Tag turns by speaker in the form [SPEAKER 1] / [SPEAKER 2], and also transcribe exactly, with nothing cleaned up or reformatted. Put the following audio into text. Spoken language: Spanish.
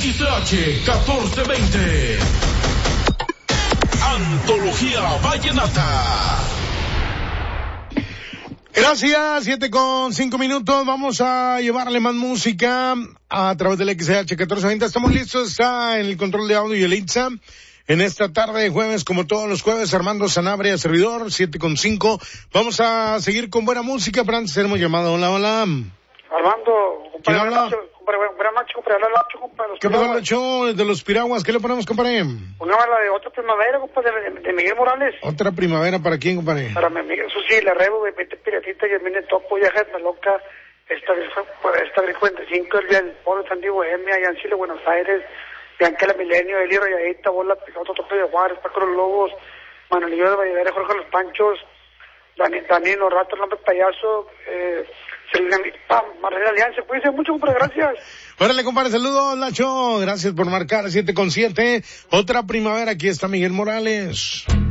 [SPEAKER 1] X H catorce veinte. Antología Vallenata.
[SPEAKER 2] Gracias, siete con cinco minutos. Vamos a llevarle más música a través del X H catorce veinte. Estamos listos, está en el control de audio y el Itza. En esta tarde de jueves, como todos los jueves, Armando Sanabria, servidor, siete con cinco. Vamos a seguir con buena música, pero antes tenemos llamada. Hola, hola.
[SPEAKER 3] Armando,
[SPEAKER 2] ¿Quién habla?
[SPEAKER 3] buenas noches, compadre, habla Lacho, compadre.
[SPEAKER 2] ¿Qué pasó, Lacho? De los Piraguas, ¿qué le ponemos, compadre?
[SPEAKER 3] Una la de Otra Primavera, compadre, de, de Miguel Morales.
[SPEAKER 2] ¿Otra primavera para quién, compadre?
[SPEAKER 3] Para mi amigo, eso sí, la rebo, de veinte piratita y el mine topo, ya es loca, esta esta cuarenta y cinco, el día del pueblo San Diego, Bohemia, allá en Chile, Buenos Aires, Bianca Milenio, Eli Rayadita, Bola, Picoto, Tope de Juárez, Paco los Lobos, Manolillo de Valladolid, Jorge Los Panchos, Dani, Danilo Rato, el nombre payaso, eh, Marlene Alianza, cuídense mucho, compadre, gracias.
[SPEAKER 2] Órale, compadre, saludos, Lacho, gracias por marcar siete con siete. Otra primavera, aquí está Miguel Morales.